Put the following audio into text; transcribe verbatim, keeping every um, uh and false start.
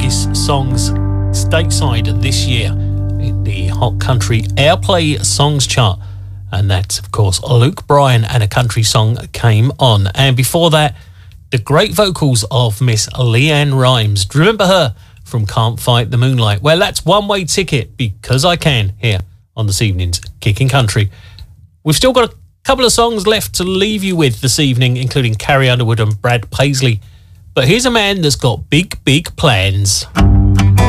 biggest songs stateside this year in the Hot Country Airplay Songs chart. And that's, of course, Luke Bryan and A Country Song Came On. And before that, the great vocals of Miss Leanne Rimes. Do you remember her from Can't Fight the Moonlight? Well, that's One Way Ticket, Because I Can, here on this evening's Kicking Country. We've still got a couple of songs left to leave you with this evening, including Carrie Underwood and Brad Paisley. But here's a man that's got big, big plans.